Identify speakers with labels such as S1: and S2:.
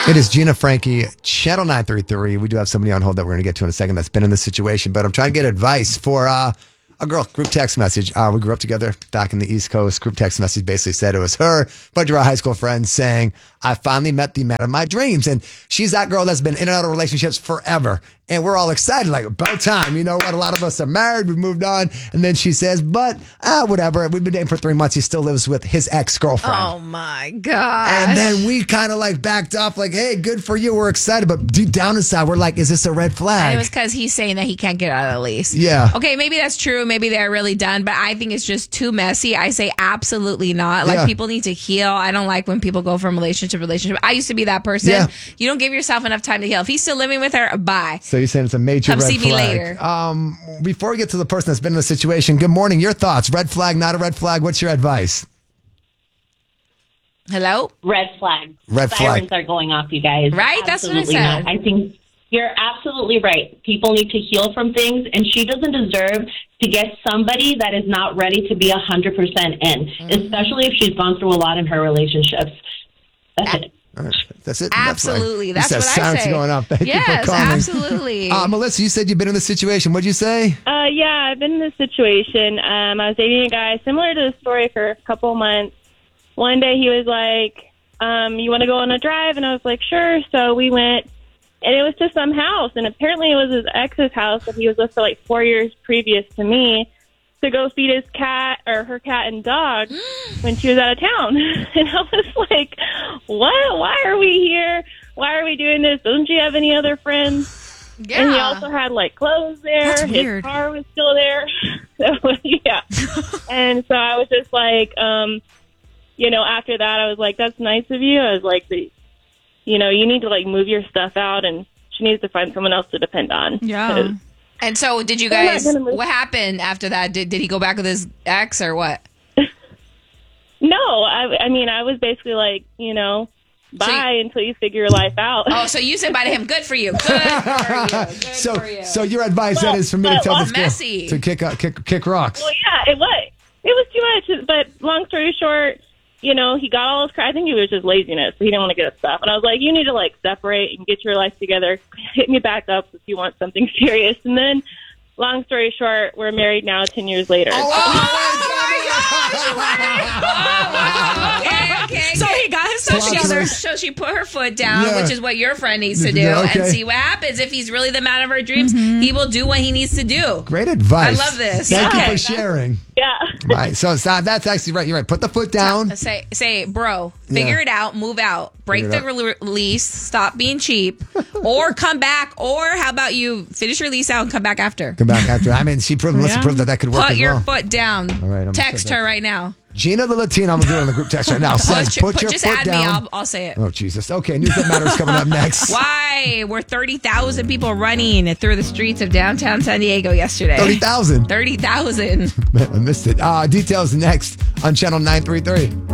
S1: It is Gina Frankie, Channel 933. We do have somebody on hold that we're going to get to in a second that's been in this situation, but I'm trying to get advice for a girl, group text message. We grew up together back in the East Coast. Group text message basically said it was her, bunch of our high school friends saying, I finally met the man of my dreams. And she's that girl that's been in and out of relationships forever. And we're all excited, like, about time. You know what? A lot of us are married. We've moved on. And then she says, but whatever. We've been dating for 3 months. He still lives with his ex-girlfriend.
S2: Oh, my God.
S1: And then we kind of like backed off like, hey, good for you. We're excited. But deep down inside, we're like, is this a red flag?
S2: And it was because he's saying that he can't get out of the lease.
S1: Yeah.
S2: Okay, maybe that's true. Maybe they're really done. But I think it's just too messy. I say absolutely not. Like, people need to heal. I don't like when people go from relationship to relationship. I used to be that person.
S1: Yeah.
S2: You don't give yourself enough time to heal. If he's still living with her, bye.
S1: So you're saying it's a major
S2: Come
S1: red
S2: see me
S1: flag.
S2: later.
S1: Before we get to the person that's been in the situation, good morning. Your thoughts? Red flag, not a red flag? What's your advice?
S2: Hello?
S3: Red flag.
S1: Red
S3: Sirens
S1: flag.
S3: are going off, you guys.
S2: Right? That's what I
S3: Absolutely
S2: said.
S3: not. I think you're absolutely right. People need to heal from things, and she doesn't deserve to get somebody that is not ready to be 100% in, especially if she's gone through a lot in her relationships. That's it.
S1: All right. That's it.
S2: Absolutely. That's what I
S1: Silence
S2: say.
S1: going up. Thank you for
S2: Yes,
S1: calling.
S2: absolutely.
S1: Melissa, you said you've been in this situation. What'd you say?
S4: Yeah, I've been in this situation. I was dating a guy similar to the story for a couple months. One day he was like, you want to go on a drive? And I was like, sure. So we went, and it was to some house. And apparently it was his ex's house that he was with for like 4 years previous to me, to go feed his cat or her cat and dog when she was out of town. And I was like, what? Why are we here? Why are we doing this? Doesn't she have any other friends?
S2: Yeah.
S4: And he also had like clothes there.
S2: That's
S4: His
S2: weird.
S4: car was still there. So, yeah. And so I was just like, after that, I was like, that's nice of you. I was like, you need to like move your stuff out, and she needs to find someone else to depend on.
S2: Yeah. And so did you
S4: I'm not
S2: guys,
S4: gonna move.
S2: what happened after that? Did he go back with his ex or what?
S4: No, I mean, I was basically like, bye until you figure your life out.
S2: Oh, so you said bye to him. Good for you. Good for you. Good for you.
S1: So your advice then is for me to tell this
S2: messy.
S1: girl to kick rocks.
S4: Well, yeah, it was. It was too much. But long story short, he got all his crap. I think it was just laziness. He didn't want to get his stuff. And I was like, you need to like separate and get your life together. Hit me back up if you want something serious. And then, long story short, we're married now 10 years later.
S2: Okay.
S5: So he got himself together.
S2: So she put her foot down,
S1: Yeah.
S2: which is what your friend needs to do,
S1: Yeah, okay.
S2: and see what happens. If he's really the man of her dreams, he will do what he needs to do.
S1: Great advice.
S2: I love this.
S1: Thank you
S2: Okay.
S1: for sharing.
S4: Yeah.
S1: Right. So that's actually right. You're right. Put the foot down.
S2: Say, bro, figure
S1: Yeah.
S2: it out, move out, break
S1: Figure
S2: the
S1: it
S2: lease, stop being cheap, or come back. Or how about you finish your lease out and come back after?
S1: Come back after. I mean, Melissa proved that could work
S2: Put
S1: as
S2: your
S1: well.
S2: foot down.
S1: All right, I'm
S2: Text
S1: gonna
S2: her right now.
S1: Gina the Latina, I'm doing the group text right now. Says, put your
S2: just
S1: foot
S2: add
S1: down.
S2: me. I'll say it.
S1: Oh, Jesus. Okay, News That Matters coming up next.
S2: Why were 30,000 people running through the streets of downtown San Diego yesterday?
S1: 30,000.
S2: 30,000.
S1: I missed it. Details next on Channel 933.